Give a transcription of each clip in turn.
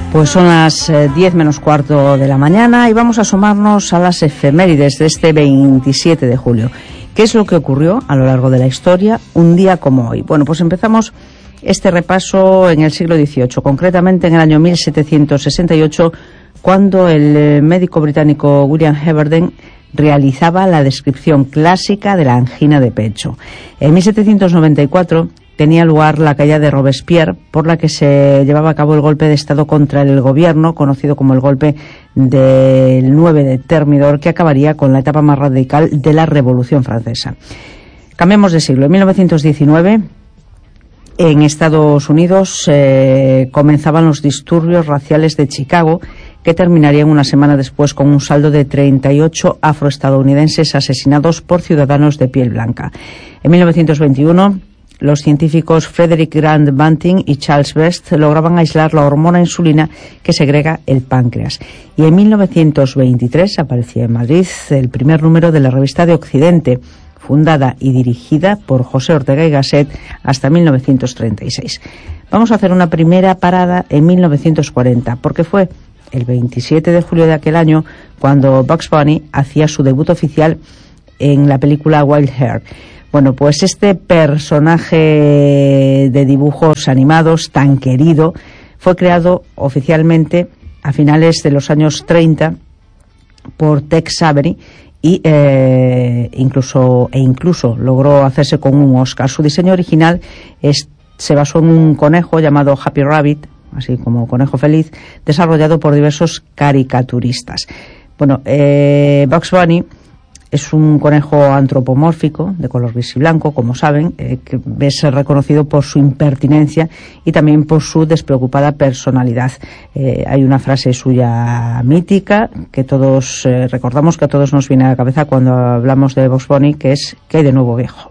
Pues son las 10 menos cuarto de la mañana y vamos a asomarnos a las efemérides de este 27 de julio. ¿Qué es lo que ocurrió a lo largo de la historia un día como hoy? Bueno, pues empezamos este repaso en el siglo XVIII, concretamente en el año 1768, cuando el médico británico William Heberden realizaba la descripción clásica de la angina de pecho. En 1794 tenía lugar la caída de Robespierre, por la que se llevaba a cabo el golpe de Estado contra el gobierno, conocido como el golpe del 9 de Thermidor, que acabaría con la etapa más radical de la Revolución Francesa. Cambiamos de siglo. En 1919, en Estados Unidos, comenzaban los disturbios raciales de Chicago, que terminarían una semana después con un saldo de 38 afroestadounidenses asesinados por ciudadanos de piel blanca. En 1921, los científicos Frederick Grant Banting y Charles Best lograban aislar la hormona insulina que segrega el páncreas. Y en 1923 aparecía en Madrid el primer número de la revista de Occidente, fundada y dirigida por José Ortega y Gasset hasta 1936. Vamos a hacer una primera parada en 1940, porque fue el 27 de julio de aquel año cuando Bugs Bunny hacía su debut oficial en la película Wild Hair. Bueno, pues este personaje de dibujos animados tan querido fue creado oficialmente a finales de los años 30 por Tex Avery y incluso logró hacerse con un Oscar. Su diseño original se basó en un conejo llamado Happy Rabbit, así como conejo feliz, desarrollado por diversos caricaturistas. Bueno, Bugs Bunny es un conejo antropomórfico de color gris y blanco, como saben, que es reconocido por su impertinencia y también por su despreocupada personalidad. Hay una frase suya mítica que todos recordamos, que a todos nos viene a la cabeza cuando hablamos de Bugs Bunny, que es ¿qué hay de nuevo, viejo?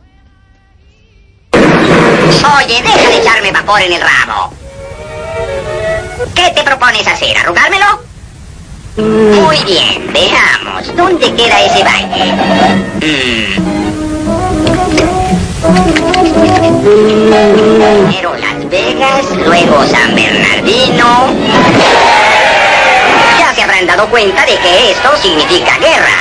Oye, deja de echarme vapor en el rabo. ¿Qué te propones hacer? ¿Arrugármelo? Muy bien, veamos. ¿Dónde queda ese baile? Primero Las Vegas, luego San Bernardino. Ya se habrán dado cuenta de que esto significa guerra.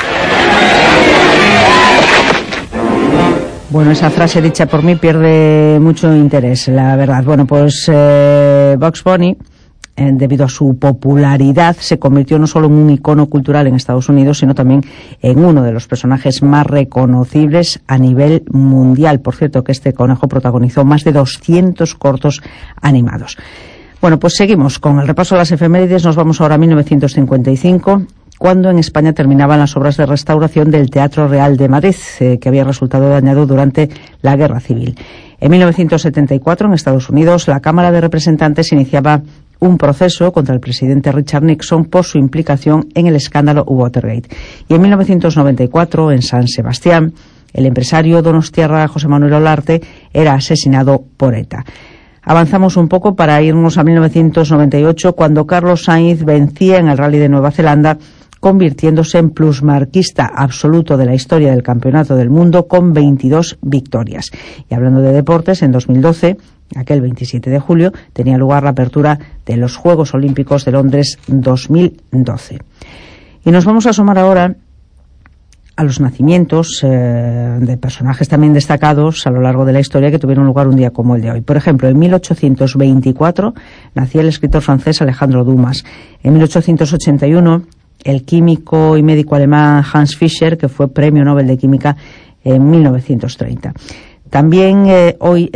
Bueno, esa frase dicha por mí pierde mucho interés, la verdad. Bueno, pues Bugs Bunny, debido a su popularidad, se convirtió no solo en un icono cultural en Estados Unidos, sino también en uno de los personajes más reconocibles a nivel mundial. Por cierto, que este conejo protagonizó más de 200 cortos animados. Bueno, pues seguimos con el repaso de las efemérides. Nos vamos ahora a 1955, cuando en España terminaban las obras de restauración del Teatro Real de Madrid, que había resultado dañado durante la Guerra Civil. En 1974, en Estados Unidos, la Cámara de Representantes iniciaba un proceso contra el presidente Richard Nixon por su implicación en el escándalo Watergate. Y en 1994, en San Sebastián, el empresario donostiarra José Manuel Olarte era asesinado por ETA. Avanzamos un poco para irnos a 1998, cuando Carlos Sainz vencía en el Rally de Nueva Zelanda, convirtiéndose en plusmarquista absoluto de la historia del Campeonato del Mundo con 22 victorias. Y hablando de deportes, en 2012, aquel 27 de julio, tenía lugar la apertura de los Juegos Olímpicos de Londres 2012. Y nos vamos a asomar ahora a los nacimientos de personajes también destacados a lo largo de la historia que tuvieron lugar un día como el de hoy. Por ejemplo, en 1824 nacía el escritor francés Alejandro Dumas. En 1881, el químico y médico alemán Hans Fischer, que fue premio Nobel de Química en 1930. También hoy,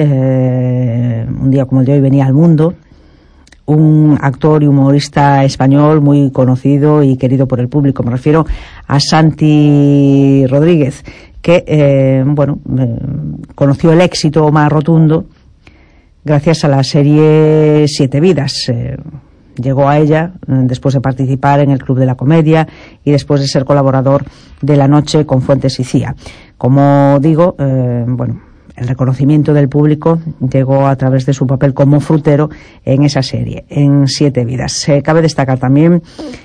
un día como el de hoy, venía al mundo un actor y humorista español muy conocido y querido por el público. Me refiero a Santi Rodríguez, que conoció el éxito más rotundo gracias a la serie Siete Vidas. Llegó a ella después de participar en el Club de la Comedia y después de ser colaborador de La Noche con Fuentes y Cía. Como digo, el reconocimiento del público llegó a través de su papel como frutero en esa serie, en Siete Vidas. Cabe destacar también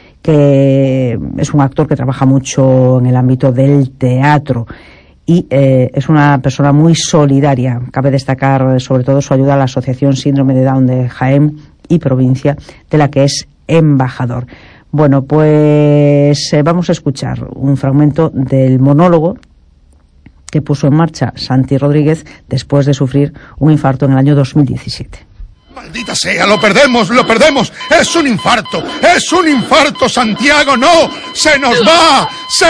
que es un actor que trabaja mucho en el ámbito del teatro y es una persona muy solidaria. Cabe destacar sobre todo su ayuda a la Asociación Síndrome de Down de Jaén y provincia de la que es embajador. Bueno, pues vamos a escuchar un fragmento del monólogo que puso en marcha Santi Rodríguez después de sufrir un infarto en el año 2017. ¡Maldita sea! ¡Lo perdemos! ¡Es un infarto, Santiago! ¡No! ¡Se nos va!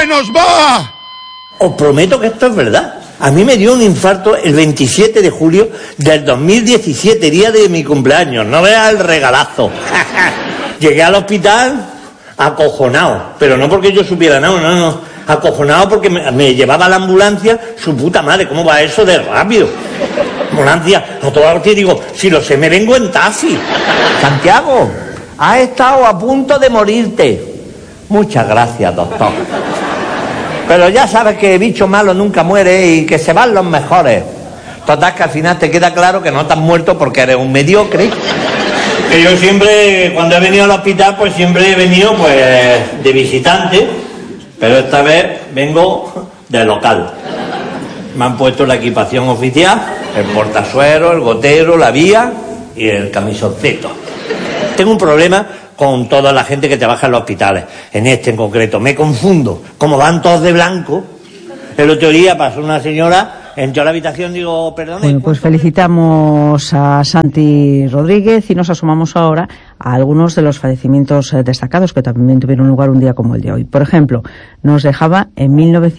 Os prometo que esto es verdad. A mí me dio un infarto el 27 de julio del 2017, día de mi cumpleaños. No veas el regalazo. Llegué al hospital acojonado, pero no porque yo supiera nada, no. Acojonado porque me llevaba la ambulancia, su puta madre, ¿cómo va eso de rápido? Ambulancia, a toda hostia, digo, si lo sé, me vengo en taxi. Santiago, has estado a punto de morirte. Muchas gracias, doctor. Pero ya sabes que bicho malo nunca muere y que se van los mejores. Total, que al final te queda claro que no te has muerto porque eres un mediocre. Que yo siempre, cuando he venido al hospital, pues siempre he venido pues de visitante, pero esta vez vengo de local. Me han puesto la equipación oficial, el portasuero, el gotero, la vía y el camisoncito. Tengo un problema con toda la gente que trabaja en los hospitales. En este en concreto, me confundo. Como van todos de blanco, el otro día pasó una señora, entró a la habitación, digo, perdón. Bueno, pues felicitamos a Santi Rodríguez y nos asomamos ahora a algunos de los fallecimientos destacados que también tuvieron lugar un día como el de hoy. Por ejemplo, nos dejaba en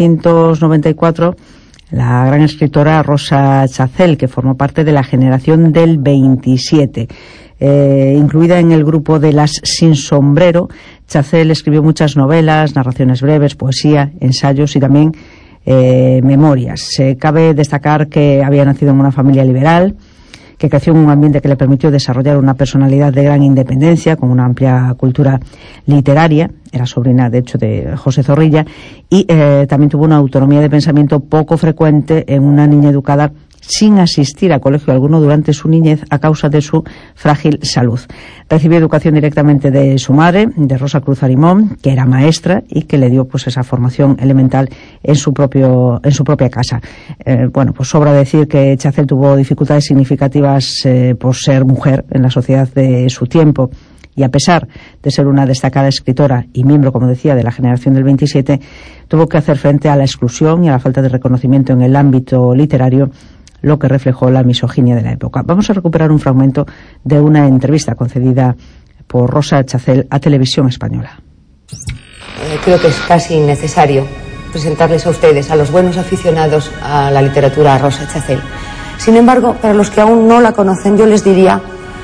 1994 la gran escritora Rosa Chacel, que formó parte de la generación del 27. Incluida en el grupo de las Sin Sombrero, Chacel escribió muchas novelas, narraciones breves, poesía, ensayos y también memorias. Cabe destacar que había nacido en una familia liberal, que creció en un ambiente que le permitió desarrollar una personalidad de gran independencia, con una amplia cultura literaria. Era sobrina, de hecho, de José Zorrilla, y también tuvo una autonomía de pensamiento poco frecuente en una niña educada sin asistir a colegio alguno durante su niñez a causa de su frágil salud. Recibió educación directamente de su madre, de Rosa Cruz Arimón, que era maestra y que le dio pues esa formación elemental en su propia casa. Bueno, pues sobra decir que Chacel tuvo dificultades significativas por ser mujer en la sociedad de su tiempo. Y a pesar de ser una destacada escritora y miembro, como decía, de la generación del 27, tuvo que hacer frente a la exclusión y a la falta de reconocimiento en el ámbito literario, lo que reflejó la misoginia de la época. Vamos a recuperar un fragmento de una entrevista concedida por Rosa Chacel a Televisión Española. Creo que es casi innecesario presentarles a ustedes, a los buenos aficionados a la literatura, a Rosa Chacel. Sin embargo, para los que aún no la conocen, yo les diría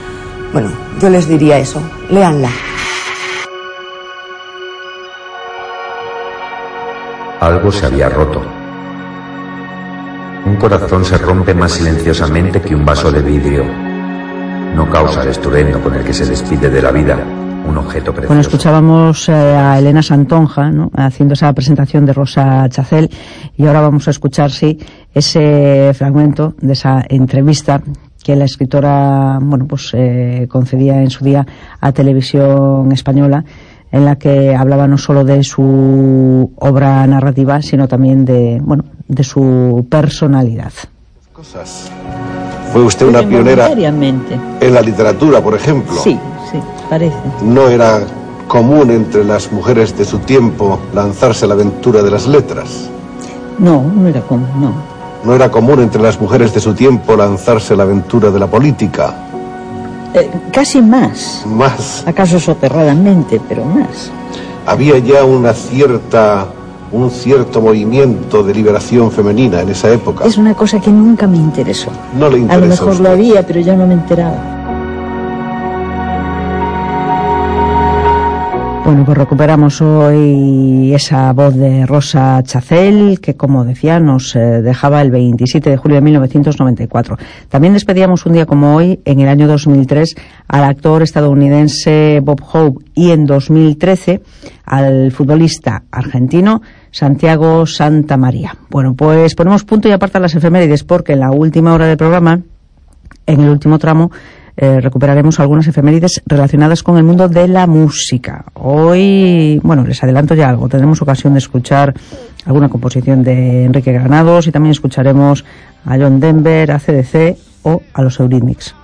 eso, léanla. Algo se había roto. Un corazón se rompe más silenciosamente que un vaso de vidrio. No causa el estruendo con el que se despide de la vida un objeto precioso. Bueno, escuchábamos a Elena Santonja, ¿no?, haciendo esa presentación de Rosa Chacel, y ahora vamos a escuchar, sí, ese fragmento de esa entrevista que la escritora, bueno, pues concedía en su día a Televisión Española, en la que hablaba no solo de su obra narrativa, sino también de su personalidad. Fue usted una pionera en la literatura, por ejemplo. Sí, parece. No era común entre las mujeres de su tiempo lanzarse a la aventura de las letras. No era común, no. No era común entre las mujeres de su tiempo lanzarse a la aventura de la política. Casi más. Más. Acaso soterradamente, pero más. Había ya un cierto movimiento de liberación femenina en esa época. Es una cosa que nunca me interesó. No le interesó. A lo mejor lo había, pero yo no me enteraba. Bueno, pues recuperamos hoy esa voz de Rosa Chacel, que, como decía, nos dejaba el 27 de julio de 1994. También despedíamos un día como hoy, en el año 2003, al actor estadounidense Bob Hope, y en 2013 al futbolista argentino Santiago Santamaría. Bueno, pues ponemos punto y aparte a las efemérides, porque en la última hora del programa, en el último tramo, recuperaremos algunas efemérides relacionadas con el mundo de la música. Hoy, bueno, les adelanto ya algo, tendremos ocasión de escuchar alguna composición de Enrique Granados y también escucharemos a John Denver, a CDC o a los Eurythmics.